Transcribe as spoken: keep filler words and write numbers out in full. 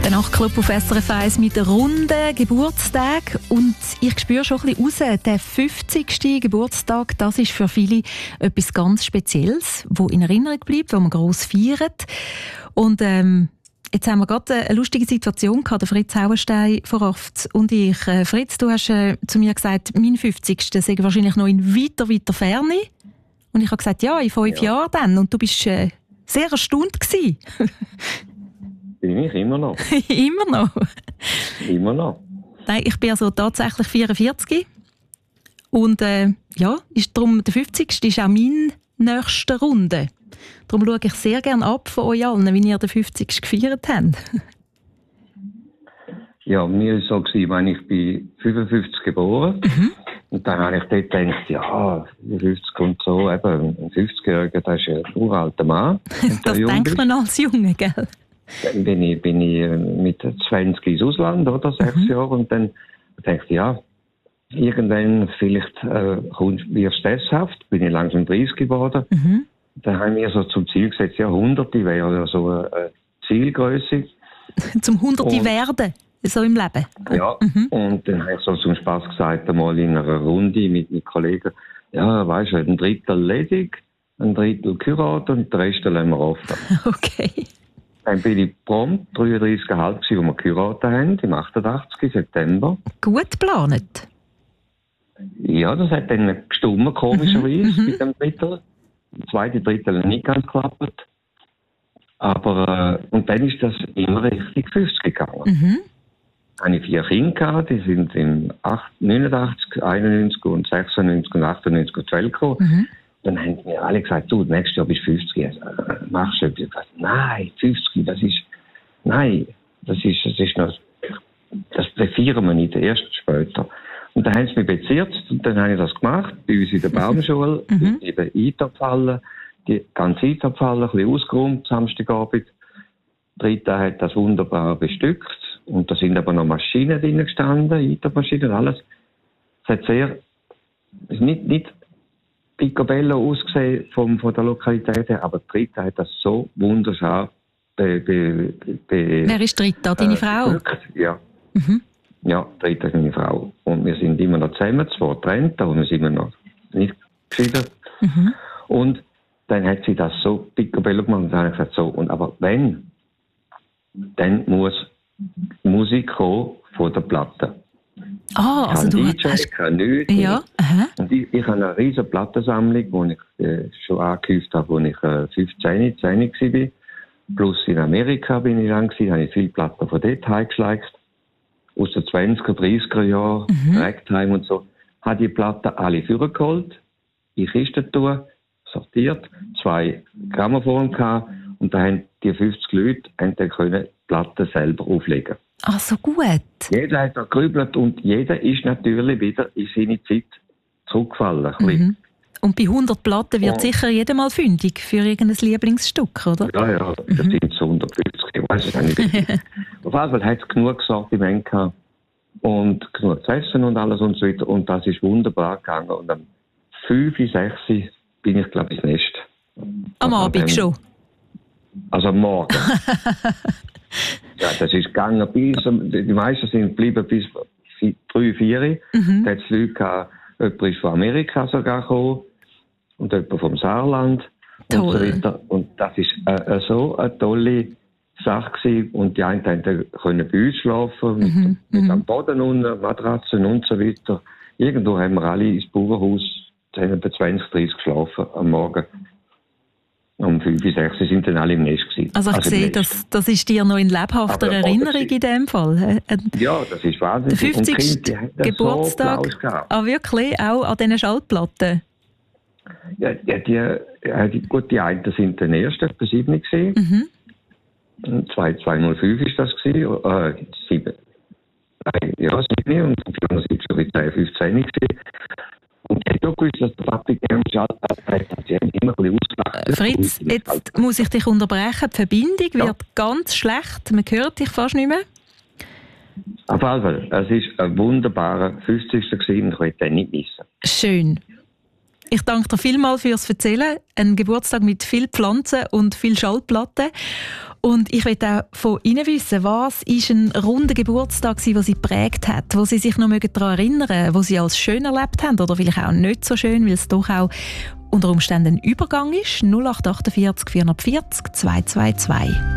Der Nachtclub auf S R F eins mit runden Geburtstag. Und ich spüre schon ein bisschen raus, der fünfzigsten Geburtstag, das ist für viele etwas ganz Spezielles, das in Erinnerung bleibt, das man gross feiert. Und ähm, jetzt haben wir gerade eine lustige Situation gehabt, der Fritz Hauenstein von Raft und ich. Fritz, du hast äh, zu mir gesagt, mein fünfzigsten sei wahrscheinlich noch in weiter, weiter Ferne. Und ich habe gesagt, ja, in fünf ja. Jahren dann. Und du bist äh, sehr erstaunt gewesen. Bin ich immer noch. Immer noch? Immer noch. Nein, ich bin also tatsächlich vierundvierzig. Und äh, ja, ist darum, der fünfzigste ist auch meine nächste Runde. Darum schaue ich sehr gerne ab von euch allen, wie ihr den fünfzigsten gefeiert habt. Ja, mir war es so, ich meine, ich bin fünfundfünfzig geboren. Mhm. Und dann habe ich dort gedacht, ja, fünfzig und so, eben, ein fünfzigjähriger, das ist ein uralter Mann. Das denkt man als Junge, gell? Dann bin ich, bin ich mit zwanzig ins Ausland, oder, sechs mhm. Jahre, und dann dachte ich, ja, irgendwann vielleicht äh, wirst du sesshaft, bin ich langsam dreißig geworden. Mhm. Dann haben wir so zum Ziel gesetzt, ja, hunderte wäre ja so eine, eine Zielgröße. Zum hunderte werden, so im Leben? Ja, mhm. Und dann habe ich so zum Spass gesagt, einmal in einer Runde mit meinen Kollegen, ja, weisst du, ein Drittel ledig, ein Drittel Kurat und den Rest lassen wir offen. Okay. Dann bin ich prompt dreiunddreißig Komma fünf, als wir geheiratet haben, im achtundachtzigsten September. Gut geplant? Ja, das hat dann gestummt, komischerweise, mhm. mit dem Drittel. Der zweite Drittel hat nicht ganz geklappt. Aber, äh, und dann ist das immer richtig fünfzig gegangen. Mhm. Dann hatte ich vier Kinder gehabt, die sind im neunundachtzig, einundneunzig und sechsundneunzig und achtundneunzig und zwölf gekommen. Mhm. Dann haben mir alle gesagt, du, nächstes Jahr bist du fünfzig. Also, machst du etwas? Ich gesagt, nein, fünfzig, das ist, nein, das ist, das ist noch, das, das feiern wir nicht, erst später. Und dann haben sie mich bezirzt und dann habe ich das gemacht, bei uns in der Baumschule, mhm. in der Eintabhalle, die ganze Eintabhalle, ein bisschen ausgeräumt, Samstagabend. Dritte hat das wunderbar bestückt und da sind aber noch Maschinen drin gestanden, Eintabmaschinen und alles. Es hat sehr, es ist nicht, nicht picobello ausgesehen vom, von der Lokalität her, aber die Dritte hat das so wunderschön be, be, be, Wer ist Dritte? Deine äh, Frau? Bestückt. Ja. Mhm. Ja, Dritte ist meine Frau. Und wir sind immer noch zusammen, zwar getrennt, aber wir sind immer noch nicht geschieden. Mhm. Und dann hat sie das so picobello gemacht und dann habe ich gesagt, so, und aber wenn, dann muss Musik kommen von der Platte. Ah, oh, also du D J, hast... kann nichts. Ja, aha. Und ich, ich habe eine riesige Plattensammlung, die ich äh, schon angehäuft habe, als ich äh, fünfzehn, zehn war. Plus in Amerika bin ich lang gewesen, habe ich viele Platten von dort heimgeschleicht. Aus den zwanziger, dreißiger Jahren, mhm. Ragtime und so. Habe die Platten alle vorgeholt, in Kisten tun, sortiert, zwei Grammophone gehabt und da haben die fünfzig Leute haben dann können die Platten selber auflegen. Ach, so gut. Jeder hat da gegrübelt und jeder ist natürlich wieder in seine Zeit zurückgefallen. Mhm. Und bei hundert Platten wird oh. sicher jeder mal fündig für irgendein Lieblingsstück, oder? Ja, ja, das mhm. sind so hundertfünfzig, ich weiß es nicht. Auf jeden Fall hat es genug Sortiment gehabt und genug zu essen und alles und so weiter. Und das ist wunderbar gegangen. Und am fünf, sechs bin ich, glaube ich, ins Nest. Am also Abend schon? Also am Morgen. Ja, das ist gegangen bis, die meisten sind geblieben bis drei, vier. Mhm. Da hat es Leute gehabt, jemand ist von Amerika sogar gekommen und jemand vom Saarland Toll. Und so weiter. Und das ist äh, so eine tolle Sache gewesen. Und die einen können bei uns schlafen, mit, mhm. mit am Boden unten, Matratzen und so weiter. Irgendwo haben wir alle ins Bauernhaus, da haben wir zwanzig, dreißig geschlafen am Morgen. Um fünf, sechs sind dann alle im Nest gewesen. Also ich also sehe, das, das ist dir noch in lebhafter Erinnerung in dem Fall. Ja, das ist wahnsinnig. Der fünfzigste Geburtstag. So ah, wirklich? Auch an diesen Schallplatten? Ja, ja die, die, gut, die einen sind den ersten, bei sieben gesehen. Mhm. zweihundertfünf ist das gewesen. Äh, sieben. Ja, sieben und vierhundert schon wie zehn, fünfzehn gesehen. Und ich habe auch gewusst, dass der Papi gerne Schallplatten hat. Sie haben immer ein bisschen ausgelacht. Fritz, jetzt muss ich dich unterbrechen. Die Verbindung ja. wird ganz schlecht. Man hört dich fast nicht mehr. Auf jeden Fall. Es war ein wunderbarer fünfzigster gewesen und ich wollte den nicht missen. Schön. Ich danke dir vielmals fürs Erzählen. Ein Geburtstag mit viel Pflanzen und viel Schallplatten. Und ich möchte auch von Ihnen wissen, was ist ein runder Geburtstag war, der Sie geprägt hat, wo Sie sich noch daran erinnern mögen, wo Sie als schön erlebt haben oder vielleicht auch nicht so schön, weil es doch auch unter Umständen ein Übergang ist. null acht vier acht, vier vier null, zwei zwei zwei.